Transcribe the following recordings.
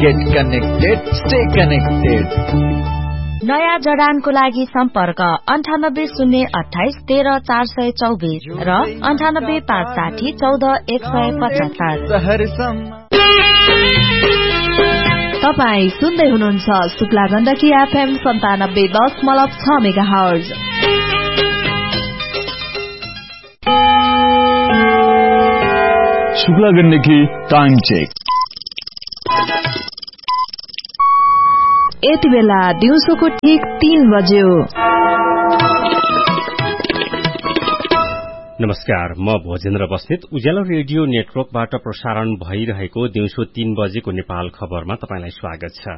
Get connected, stay connected. नयाँ जडानको लागि सम्पर्क 9808213424 र 9856014175। तपाई सुन्दै हुनुहुन्छ Shukla Gandaki FM 97.6 megahertz. Shukla Gandaki time check. यति बेला दिउँसोको ठीक 3 बज्यो। नमस्कार, म भोजेन्द्र बस्नेत उज्यालो रेडियो नेटवर्कबाट प्रसारण भइरहेको दिउँसो 3 बजेको नेपाल खबरमा तपाईंलाई स्वागत छ।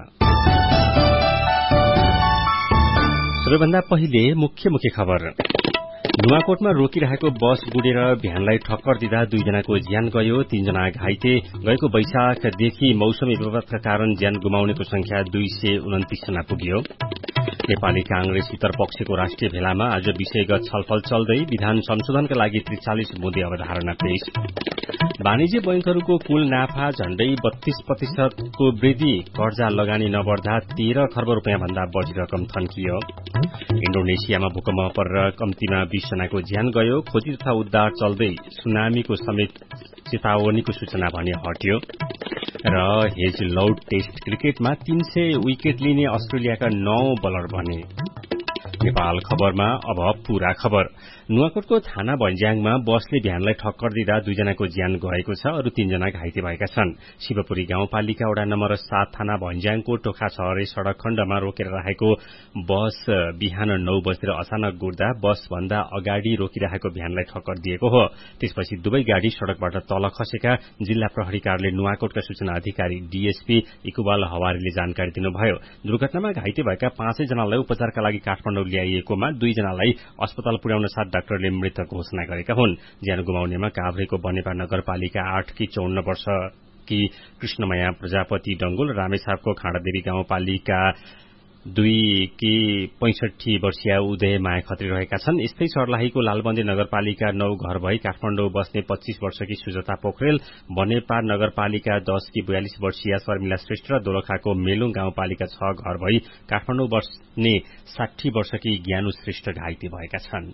सबैभन्दा पहिले मुख्य खबर। नुवाकोटमा रोकिरहेको बस बुडेर भ्यानलाई ठक्कर दिँदा 2 जनाको ज्यान गयो, 3 जना घाइते। गएको वैशाखदेखि मौसमी विपदका कारण ज्यान गुमाउनेको संख्या 229 जना पुग्यो। नेपाली कांग्रेस इतरपक्षको राष्ट्रिय भेलामा आज विषयगत छलफल चल्दै विधान संशोधनका लागि 43 बुँदे अवधारणा पेश। वाणिज्य बैंकहरूको कुल नाफा झण्डै 32% को वृद्धि, कर्जा लगानी नबढ्दा 13 खर्ब रुपियाँ भन्दा बढ़ी रकम थन्कियो। इन्डोनेसियामा भूकम्प परेर कम्तीमा 20 जनाको ज्यान गयो। खोजी तथा उद्धार चल्दै सुनामीको समेत चेतावनीको सूचना भने हट्यो। र हेजलौड टेस्ट क्रिकेटमा 300 विकेट लिने अस्ट्रेलियाका 9 बलर बने। नेपाल खबरमा अब पूरा खबर। नुवाकोटको थाना भन्ज्याङमा बसले भ्यानलाई ठक्कर दिँदा 2 जनाको ज्यान गएको छ, अरू 3 जना घाइते भएका छन्। शिवपुरी गाउँपालिका वडा नम्बर 7 थाना भन्ज्याङको टोखा सहरे सड़क खण्डमा रोकेर राखेको बस बिहान 9 बजेर अचानक गुड्दा बस भन्दा अगाडि रोकिरहेको भ्यानलाई ठक्कर दिएको हो। त्यसपछि दुवै गाडी सड़कबाट तल खसेका जिल्ला प्रहरी कार्यालय नुवाकोटका सूचना अधिकारी डीएसपी इकुबाल हवारीले जानकारी दिनुभयो। दुर्घटनामा घाइते भएका 5 जनालाई उपचारका लागि काठमाडौँ ल्याइएकोमा 2 जनालाई अस्पताल पुर्याउन साथ डाक्टरले मृत घोषणा गरेका हुन्। ज्यान गुमाउनेमा काभ्रेको बनेपा नगरपालिका 8 की 54 वर्ष की कृष्णमया प्रजापति डंगोल, रामेछापको खाँडादेवी गाउँपालिका 2 की 65 वर्षीय उदय माया खत्री रहेका छन्। यस्तै सर्लाहीको लालबन्दी नगरपालिका 9 घर भई काठमाडौँ बस्ने 25 वर्षकी सुजता पोखरेल, बनेपा नगरपालिका 10 की 42 वर्षीय शर्मिला श्रेष्ठ र दोलखाको मेलुङ गाउँपालिका 6 घर भई काठमाडौँ बस्ने 60 वर्षकी ज्ञानु श्रेष्ठ घाइते भएका छन्।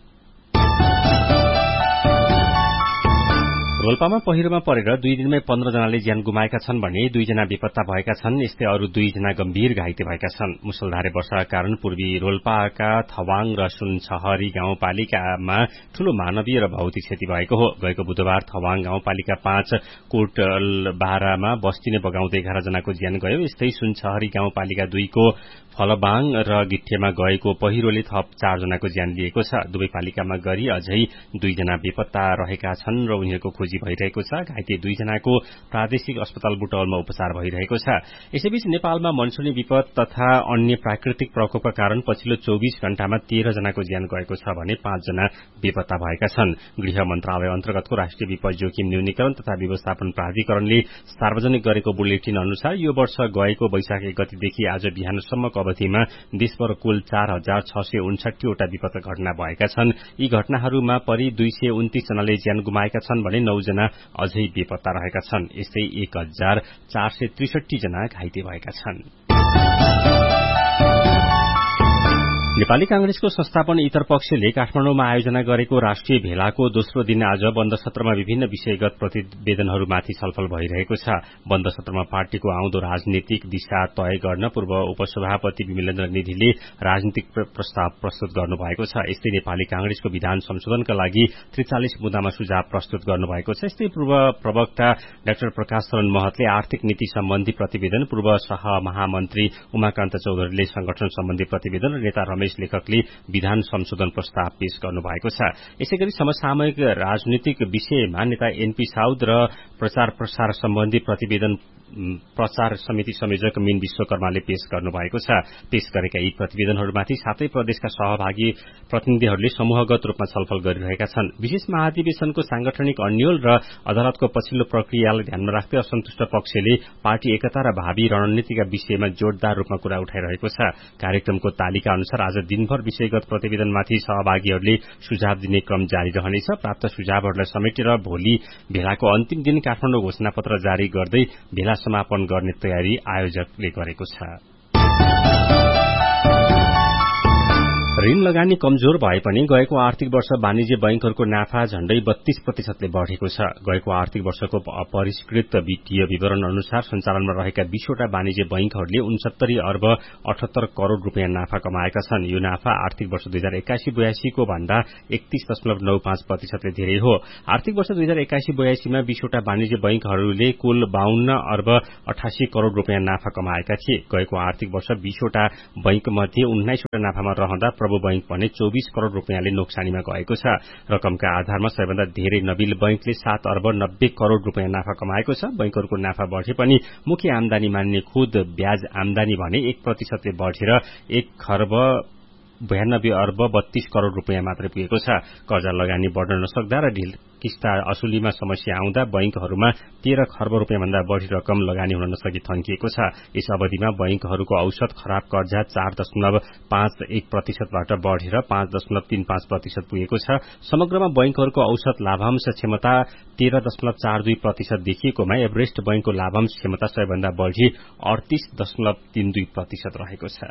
रोल्पामा पहिरोमा परेर 2 दिनमै 15 जनाले ज्यान गुमाएका छन् भने 2 जना बेपत्ता भएका छन्। यस्तै अरू 2 जना गम्भीर घाइते भएका छन्। मुसलधारे वर्षाका कारण पूर्वी रोल्पाका थवाङ र सुनछहरी गाउँपालिकामा ठूलो मानवीय र भौतिक क्षति भएको हो। गएको बुधबार थवाङ गाउँपालिका 5 कोटलबारामा बस्तीले बगाउँदै 11 जनाको ज्यान गयो। यस्तै सुनछहरी गाउँपालिका 2 को फलबाङ र गिट्ठेमा गएको पहिरोले थप 4 जनाको ज्यान लिएको छ। दुवै पालिकामा गरी अझै 2 जना बेपत्ता रहेका छन् र उनीहरूको खोजी भइरहेको छ। घाइते 2 जनाको प्रादेशिक अस्पताल बुटवलमा उपचार भइरहेको छ। यसैबीच नेपालमा मनसुनी विपद तथा अन्य प्राकृतिक प्रकोपका कारण पछिल्लो 24 घण्टामा 13 जनाको ज्यान गएको छ भने 5 जना बेपत्ता भएका छन्। गृह मन्त्रालय अन्तर्गतको राष्ट्रिय विपद जोखिम न्यूनीकरण तथा व्यवस्थापन प्राधिकरणले सार्वजनिक गरेको बुलेटिन अनुसार यो वर्ष गएको वैशाख 1 गतेदेखि आज बिहानसम्मको अवधिमा देशभर कुल 4659 वटा विपद घटना भएका छन्। यी घटनाहरूमा परि 229 जनाले ज्यान गुमाएका छन् भने 9 जना अझै बेपत्ता रहेका छन्। यस्तै 1463 जना घाइते भएका छन्। नेपाली कांग्रेसको संस्थापन इतरपक्षले काठमाडौँमा आयोजना गरेको राष्ट्रिय भेलाको दोस्रो दिन आज बन्द सत्रमा विभिन्न विषयगत प्रतिवेदनहरूमाथि छलफल भइरहेको छ। बन्द सत्रमा पार्टीको आउँदो राजनीतिक दिशा तय गर्न पूर्व उपसभापति विमलेन्द्र निधिले राजनीतिक प्रस्ताव प्रस्तुत गर्नुभएको छ। यस्तै नेपाली कांग्रेसको विधान संशोधनका लागि 43 बुँदामा सुझाव प्रस्तुत गर्नुभएको छ। यस्तै पूर्व प्रवक्ता डाक्टर प्रकाश शरण महतले आर्थिक नीति सम्बन्धी प्रतिवेदन, पूर्व सह महामन्त्री उमाकान्त चौधरीले संगठन सम्बन्धी प्रतिवेदन र नेता रमेश लेखकले विधान संशोधन प्रस्ताव पेश गर्नुभएको छ। यसैगरी समसामयिक राजनीतिक विषयमा नेता एनपी साउद र प्रचार प्रसार सम्बन्धी प्रतिवेदन प्रचार समिति संयोजक मीन विश्वकर्माले पेश गर्नुभएको छ। पेश गरेका यी प्रतिवेदनहरूमाथि सातै प्रदेशका सहभागी प्रतिनिधिहरूले समूहगत रूपमा छलफल गरिरहेका छन्। विशेष महाधिवेशनको सांगठनिक अन्यल र अदालतको पछिल्लो प्रक्रियालाई ध्यानमा राख्दै असन्तुष्ट पक्षले पार्टी एकता र भावी रणनीतिका विषयमा जोरदार रूपमा कुरा उठाइरहेको छ। कार्यक्रमको तालिका अनुसार आज दिनभर विषयगत प्रतिवेदनमाथि सहभागीहरूले सुझाव दिने क्रम जारी रहनेछ। प्राप्त सुझावहरूलाई समेटेर भोलि भेलाको अन्तिम दिन काठमाडौँ घोषणापत्र जारी गर्दै भेला समापन गर्ने तयारी आयोजकले गरेको छ। ऋण लगानी कमजोर भए पनि गएको आर्थिक वर्ष वाणिज्य बैंकहरूको नाफा झण्डै 32% बढ़ेको छ। गएको आर्थिक वर्षको अपरिष्कृत वित्तीय विवरण अनुसार सञ्चालनमा रहेका 20वटा वाणिज्य बैंकहरूले 69 अर्ब 78 करोड़ रूपियाँ नाफा कमाएका छन्। यो नाफा आर्थिक वर्ष 2081-82 को भन्दा 31.95% ले धेरै हो। आर्थिक वर्ष 2081-82 मा 20वटा वाणिज्य बैंकहरूले कुल 52 अर्ब 88 करोड़ रूपियाँ नाफा कमाएका थिए। गएको आर्थिक वर्ष 20वटा बैंक मध्ये 19वटा नाफामा रहँदा प्रभु बैंक भने 24 करोड़ रूपियाँले नोक्सानीमा गएको छ। रकमका आधारमा सबैभन्दा धेरै नबिल बैंकले 7 अर्ब 90 करोड़ रूपियाँ नाफा कमाएको छ। बैंकहरूको नाफा बढ़े पनि मुख्य आमदानी मान्ने खुद ब्याज आमदानी भने 1% ले बढ़ेर 1 खर्ब 92 अर्ब 32 करोड़ रूपियाँ मात्रै पुगेको छ। कर्जा लगानी बढ़न नसक्दा र ढिल किस्ता असुलीमा समस्या आउँदा बैंकहरूमा 13 खर्ब रूपियाँ भन्दा बढ़ी रकम लगानी हुन नसकी थन्किएको छ। यस अवधिमा बैंकहरूको औसत खराब कर्जा 4.51% बाट बढ़ेर 5.35% पुगेको छ। समग्रमा बैंकहरूको औसत लाभांश क्षमता 13.42% देखिएकोमा एभरेस्ट बैंकको लाभांश क्षमता सबैभन्दा बढ़ी 38.32% रहेको छ।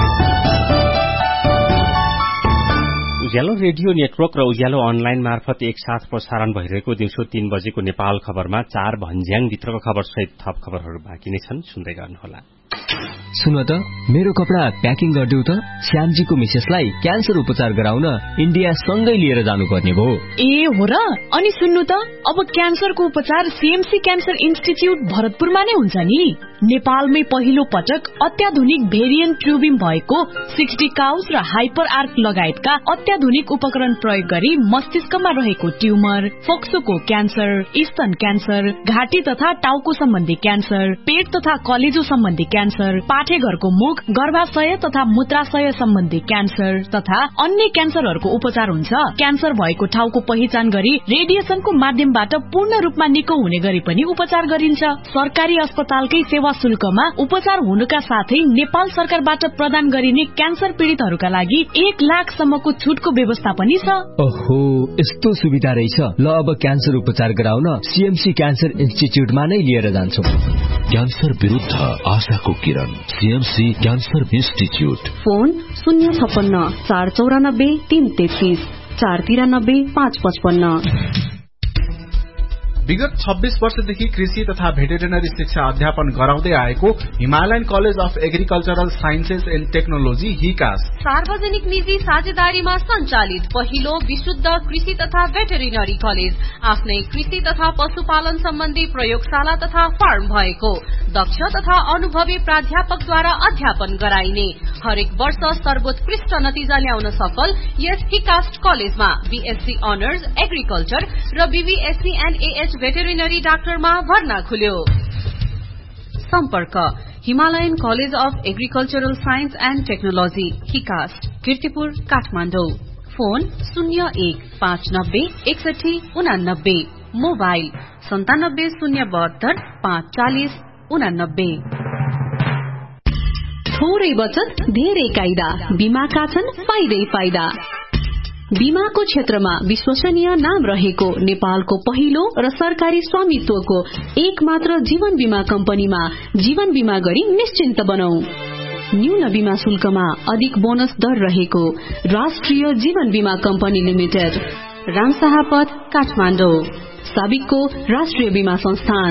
उज्यालो रेडियो नेटवर्क र उज्यालो अनलाइन मार्फत एकसाथ प्रसारण भइरहेको दिउँसो 3 बजेको नेपाल खबरमा 4 भन्ज्याङ भित्रको खबर सहित थप खबरहरू बाँकी नै छन्, सुन्दै गर्नुहोला। सुन त, मेरो कपडा प्याकिङ गरिदेऊ त। श्यामजीको मिसेसलाई क्यान्सर उपचार गराउन इन्डिया सँगै लिएर जानुपर्ने भयो। ए हो र? अनि सुन्नु त, अब क्यान्सरको उपचार सीएमसी क्यान्सर इन्स्टिच्युट भरतपुरमा नै हुन्छ नि। नेपालमै पहिलो पटक अत्याधुनिक भेरिएन्ट ट्युबिम भएको 60 काउस र हाइपर आर्क लगायतका अत्याधुनिक उपकरण प्रयोग गरी मस्तिष्कमा रहेको ट्युमर, फोक्सोको क्यान्सर, स्तन क्यान्सर, घाँटी तथा टाउको सम्बन्धी क्यान्सर, पेट तथा कलेजो सम्बन्धी क्यान्सर, पाठेघरको मुख, गर्भाशय तथा मूत्राशय सम्बन्धी क्यान्सर तथा अन्य क्यान्सरहरूको उपचार हुन्छ। क्यान्सर भएको ठाउँको पहिचान गरी रेडिएसनको माध्यमबाट पूर्ण रूपमा निको हुने गरी पनि उपचार गरिन्छ। सरकारी अस्पतालकै सेवा शुल्कमा उपचार हुनुका साथै नेपाल सरकारबाट प्रदान गरिने क्यान्सर पीड़ितहरूका लागि 1 लाखसम्मको छुटको व्यवस्था पनि छ। ओहो, यस्तो सुविधा रहेछ। ल, अब क्यान्सर उपचार गराउन सीएमसी क्यान्सर इन्स्टिच्युटमा नै लिएर जान्छौं। क्यान्सर विरुद्ध आशाको किरण, सीएमसी क्यान्सर इन्स्टिच्युट। फोन 056 494 333 493 555। विगत 26 वर्षदेखि कृषि तथा भेटेरिनरी शिक्षा अध्यापन गराउँदै आएको Himalayan college of agricultural sciences and technology हिकास सार्वजनिक निजी साझेदारीमा सञ्चालित पहिलो विशुद्ध कृषि तथा भेटेरिनरी कलेज, आफ्नै कृषि तथा पशुपालन सम्बन्धी प्रयोगशाला तथा फार्म भएको, दक्ष तथा अनुभवी प्राध्यापकद्वारा अध्यापन गराइने, हरेक वर्ष सर्वोत्कृष्ट नतिजा ल्याउन सफल यस हिकास्ट कलेजमा बीएससी अनर्स एग्रिकल्चर र बीबीएससी एन्ड एएच भेटेरिनरी डाक्टरमा भर्ना खुल्यो। सम्पर्क Himalayan college of agricultural science and technology हिकास्ट, Kirtipur, Kathmandu. Phone 01596189, mobile 9702 540 89। थोरै बचत धेरै कायदा, बीमाका छन् फाइदै फाइदा। बीमाको क्षेत्रमा विश्वसनीय नाम रहेको नेपालको पहिलो र सरकारी स्वामित्वको एक मात्र जीवन बीमा कम्पनीमा जीवन बीमा गरी निश्चिन्त बनौ। न्यून बीमा शुल्कमा अधिक बोनस दर रहेको राष्ट्रिय जीवन बीमा कम्पनी लिमिटेड, रामशाहपथ, काठमाडौँ। साबिकको राष्ट्रिय बीमा संस्थान।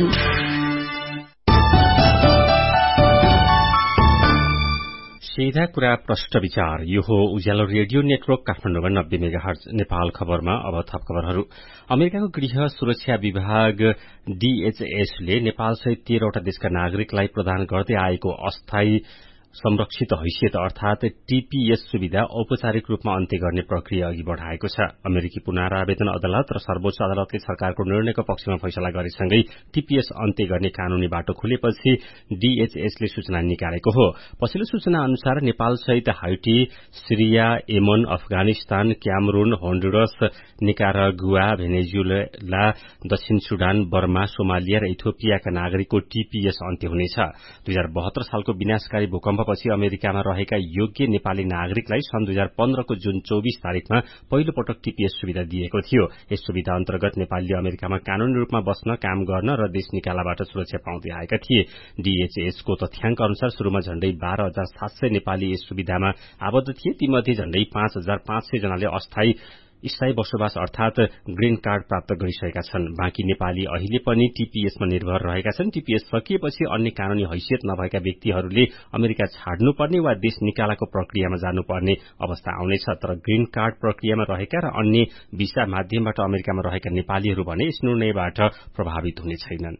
सीधा कुरा प्रष्ट विचार। यो हो उज्यालो रेडियो नेटवर्क काठमाडौँमा 90 मेगाहर्ज। नेपाल खबरमा अब थप खबरहरू। अमेरिकाको गृह सुरक्षा विभाग डीएचएसले नेपाल सहित 13 वटा देशका नागरिकलाई प्रदान गर्दै आएको अस्थायी संरक्षित हैसियत अर्थात टीपीएस सुविधा औपचारिक रूपमा अन्त्य गर्ने प्रक्रिया अघि बढ़ाएको छ। अमेरिकी पुनरावेदन अदालत र सर्वोच्च अदालतले सरकारको निर्णयको पक्षमा फैसला गरेसँगै टीपीएस अन्त्य गर्ने कानूनी बाटो खुलेपछि डीएचएसले सूचना निकालेको हो। पछिल्लो सूचना अनुसार नेपाल सहित हाइटी, सिरिया, येमन, अफगानिस्तान, क्यामरून, होन्डुरस, निकारागुआ, भेनेजुएला, दक्षिण सुडान, बर्मा, सोमालिया र इथियोपियाका नागरिकको टीपीएस अन्त्य हुनेछ। 2072 सालको विनाशकारी भूकम्प भूकम्पपछि अमेरिकामा रहेका योग्य नेपाली नागरिकलाई सन् 2015 को जुन 24 तारिकमा पहिलो पटक टीपीएस सुविधा दिएको थियो। यस सुविधा अन्तर्गत नेपालीले अमेरिकामा कानूनी रूपमा बस्न, काम गर्न र देश निकालाबाट सुरक्षा पाउँदै आएका थिए। डीएचएसको तथ्याङ्क अनुसार शुरूमा झण्डै 12,700 नेपाली यस सुविधामा आबद्ध थिए। तीमध्ये झण्डै 5,500 जनाले स्थायी बसोबास अर्थात ग्रीन कार्ड प्राप्त गरिसकेका छन्। बाँकी नेपाली अहिले पनि टीपीएसमा निर्भर रहेका छन्। टीपीएस सकिएपछि अन्य कानूनी हैसियत नभएका व्यक्तिहरूले अमेरिका छाड्नुपर्ने वा देश निकालाको प्रक्रियामा जानुपर्ने अवस्था आउनेछ। तर ग्रीन कार्ड प्रक्रियामा रहेका र अन्य भिसा माध्यमबाट अमेरिकामा रहेका नेपालीहरू भने यस निर्णयबाट प्रभावित हुने छैनन्।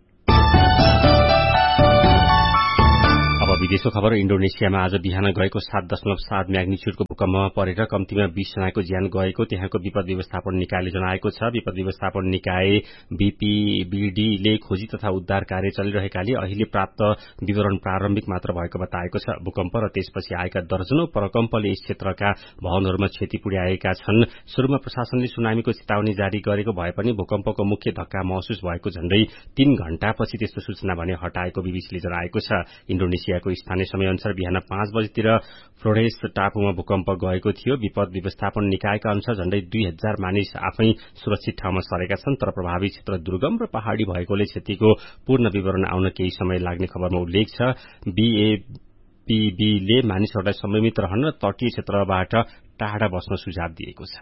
अब विदेशको खबर। इन्डोनेसियामा आज बिहान गएको 7.7 म्याग्निच्युडको भूकम्पमा परेर कम्तीमा 20 जनाको ज्यान गएको त्यहाँको विपद व्यवस्थापन निकायले जनाएको छ। विपद व्यवस्थापन निकाय बीपीबीडीले खोजी तथा उद्धार कार्य चलिरहेकाले अहिले प्राप्त विवरण प्रारम्भिक मात्र भएको बताएको छ। भूकम्प र त्यसपछि आएका दर्जनौं प्रकम्पले यस क्षेत्रका भवनहरूमा क्षति पुर्याएका छन्। शुरूमा प्रशासनले सुनामीको चेतावनी जारी गरेको भए पनि भूकम्पको मुख्य धक्का महसुस भएको झण्डै 3 घण्टापछि त्यस्तो सूचना भने हटाएको बीबीसीले जनाएको छ। इन्डोनेसियाको स्थानीय समयअनुसार बिहान 5 बजेतिर फ्लोरेस टापुमा भूकम्प गएको थियो। विपद व्यवस्थापन निकायका अनुसार झण्डै 2000 मानिस आफै सुरक्षित ठाउँमा सरेका छन्। तर प्रभावित क्षेत्र दुर्गम र पहाड़ी भएकोले क्षतिको पूर्ण विवरण आउन केही समय लाग्ने खबरमा उल्लेख छ। बीएपीबीले मानिसहरूलाई संयमित रहन र तटीय क्षेत्रबाट टाढा बस्न सुझाव दिएको छ।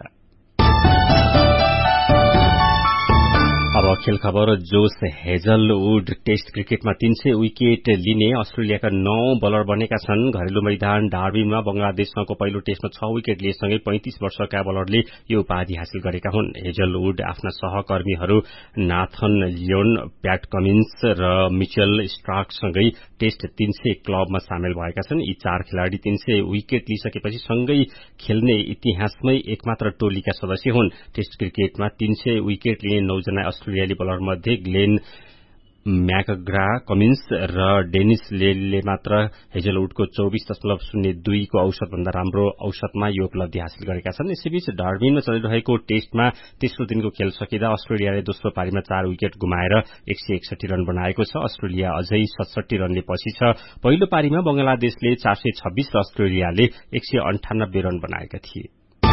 अब खेल खबर। जोस हेजलवुड टेस्ट क्रिकेटमा 300 विकेट लिने अस्ट्रेलियाका 9 बलर बनेका छन्। घरेलु मैदान डार्बिनमा बंगलादेशसँगको पहिलो टेस्टमा 6 विकेट लिएसँगै 35 वर्षका बलरले यो उपाधि हासिल गरेका हुन्। हेजलवुड आफ्ना सहकर्मीहरू नाथन लियोन, प्याट कमिन्स र मिचेल स्टार्कसँगै टेस्ट 300 क्लबमा सामेल भएका छन्। यी 4 खेलाड़ी 300 विकेट लिइसकेपछि सँगै खेल्ने इतिहासमै एकमात्र टोलीका सदस्य हुन्। टेस्ट क्रिकेटमा 300 विकेट लिने 9 जना अस्ट्रेलियाली बलर मध्ये ग्लेन म्याकग्रा, कमिन्स र डेनिस लेले मात्र हेजलवुडको 24.02 को औसत भन्दा राम्रो औसतमा यो उपलब्धि हासिल गरेका छन्। यसैबीच डार्बिनमा चलिरहेको टेस्टमा तेस्रो दिनको खेल सकिँदा अस्ट्रेलियाले दोस्रो पारीमा 4 विकेट गुमाएर 161 रन बनाएको छ। अस्ट्रेलिया अझै 67 रनले पछि छ। पहिलो पारीमा बंगलादेशले 426 र अस्ट्रेलियाले 198 रन बनाएका थिए।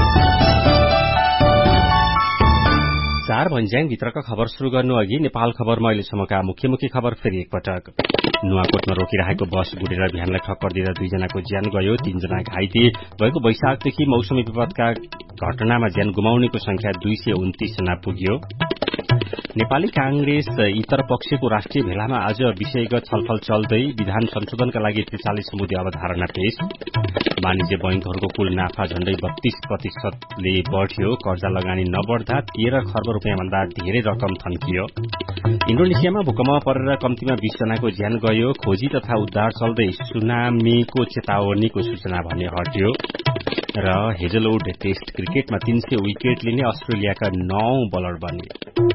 4 भन्ज्याङ भित्रका खबर शुरू गर्नु अघि नेपाल खबरमा अहिलेसम्मका मुख्य खबर फेरि एकपटक। नुवाकोटमा रोकिरहेको बस गुडेर बिहानलाई ठक्कर दिँदा 2 जनाको ज्यान गयो, 3 जना घाइते। गएको वैशाखदेखि मौसमी विपदका घटनामा ज्यान गुमाउनेको संख्या 229 जना पुग्यो। नेपाली कांग्रेस इतर पक्षको राष्ट्रिय भेलामा आज विषयगत छलफल चल्दै विधान संशोधनका लागि 43 समुदाय अवधारणा पेश। वाणिज्य बैंकहरूको कुल नाफा झण्डै 32% बढ़्यो। कर्जा लगानी नबढ्दा 13 खर्ब रुपियाँ भन्दा धेरै रकम थन्कियो। इन्डोनेसियामा भूकम्पमा परेर कम्तीमा 20 जनाको ज्यान गयो। खोजी तथा उद्धार चल्दै सुनामीको चेतावनीको सूचना भने हट्यो। र हेजलवुड टेस्ट क्रिकेटमा 300 विकेट लिने अस्ट्रेलियाका 9 बलर बने।